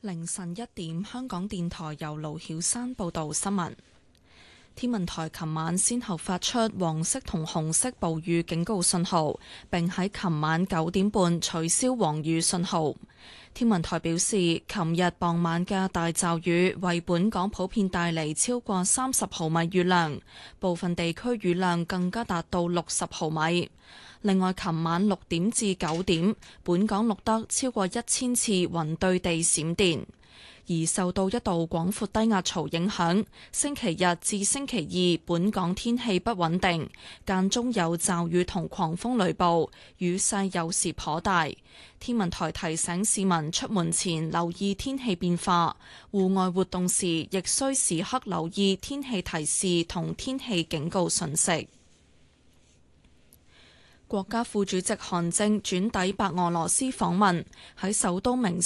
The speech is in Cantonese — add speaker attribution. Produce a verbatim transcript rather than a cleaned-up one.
Speaker 1: 凌晨一點，香港電台由盧曉山報道新聞。天文台琴晚先後發出黃色同紅色暴雨警告信號，並喺琴晚九點半取消黃雨信號。天文台表示，琴日傍晚嘅大驟雨為本港普遍帶嚟超過三十毫米雨量，部分地區雨量更加達到六十毫米。另外，琴晚六點至九點，本港錄得超過一千次雲對地閃電。而受到一道廣闊低壓槽影響，星期日至星期二本港天氣不穩定，間中有驟雨同狂風雷暴，雨勢有時頗大。天文台提醒市民出門前留意天氣變化，戶外活動時亦需時刻留意天氣提示同天氣警告訊息。國家副主席韓正轉抵白俄羅斯訪問，喺首都明